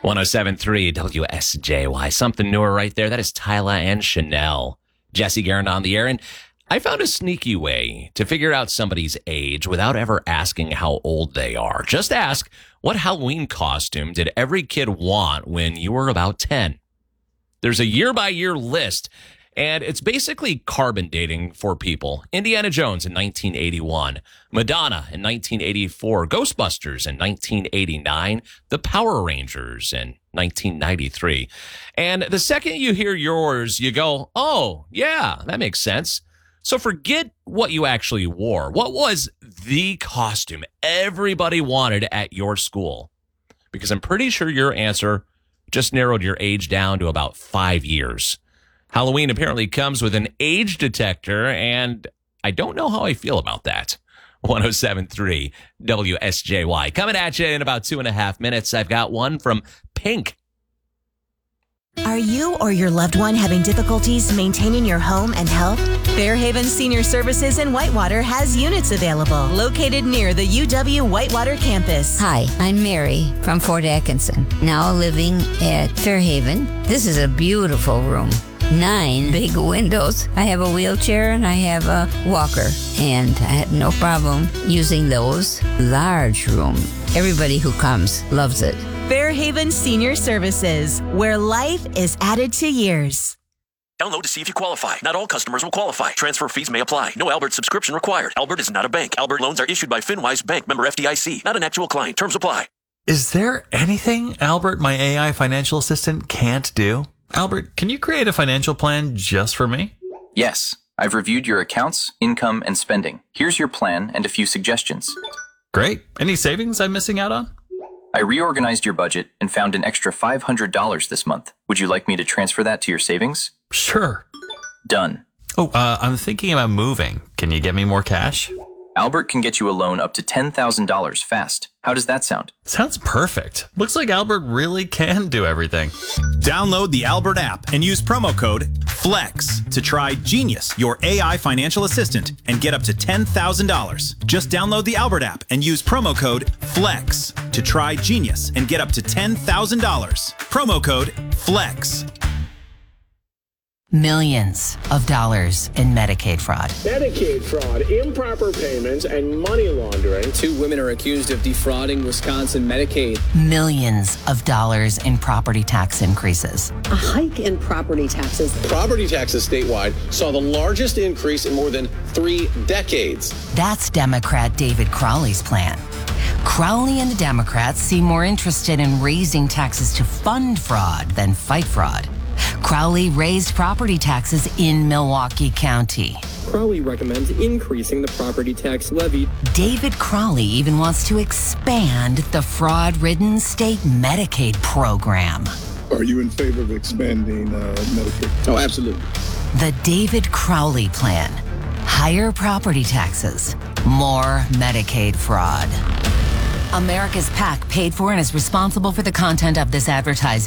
107.3 WSJY. Something newer right there. That is Tyla and Chanel. Jesse Garand on the air. And I found a sneaky way to figure out somebody's age without ever asking how old they are. Just ask, what Halloween costume did every kid want when you were about 10? There's a year-by-year list, and it's basically carbon dating for people. Indiana Jones in 1981, Madonna in 1984, Ghostbusters in 1989, the Power Rangers in 1993. And the second you hear yours, you go, oh, yeah, that makes sense. So forget what you actually wore. What was the costume everybody wanted at your school? Because I'm pretty sure your answer just narrowed your age down to about 5 years. Halloween apparently comes with an age detector, and I don't know how I feel about that. 107.3 WSJY. Coming at you in about 2.5 minutes. I've got one from Pink. Are you or your loved one having difficulties maintaining your home and health? Fairhaven Senior Services in Whitewater has units available, located near the UW Whitewater campus. Hi, I'm Mary from Fort Atkinson, now living at Fairhaven. This is a beautiful room. 9 big windows. I have a wheelchair and I have a walker, and I had no problem using those. Large room. Everybody who comes loves it. Fairhaven Senior Services, where life is added to years. Download to see if you qualify. Not all customers will qualify. Transfer fees may apply. No Albert subscription required. Albert is not a bank. Albert loans are issued by FinWise Bank, member FDIC. Not an actual client. Terms apply. Is there anything Albert, my AI financial assistant, can't do? Albert, can you create a financial plan just for me? Yes. I've reviewed your accounts, income, and spending. Here's your plan and a few suggestions. Great. Any savings I'm missing out on? I reorganized your budget and found an extra $500 this month. Would you like me to transfer that to your savings? Sure. Done. Oh, I'm thinking about moving. Can you get me more cash? Albert can get you a loan up to $10,000 fast. How does that sound? Sounds perfect. Looks like Albert really can do everything. Download the Albert app and use promo code FLEX to try Genius, your AI financial assistant, and get up to $10,000. Just download the Albert app and use promo code FLEX to try Genius and get up to $10,000. Promo code FLEX. Millions of dollars in Medicaid fraud. Medicaid fraud, improper payments, and money laundering. 2 women are accused of defrauding Wisconsin Medicaid. Millions of dollars in property tax increases. A hike in property taxes. Property taxes statewide saw the largest increase in more than 3 decades. That's Democrat David Crowley's plan. Crowley and the Democrats seem more interested in raising taxes to fund fraud than fight fraud. Crowley raised property taxes in Milwaukee County. Crowley recommends increasing the property tax levy. David Crowley even wants to expand the fraud-ridden state Medicaid program. Are you in favor of expanding Medicaid? Oh, absolutely. The David Crowley plan. Higher property taxes, more Medicaid fraud. America's PAC paid for and is responsible for the content of this advertising.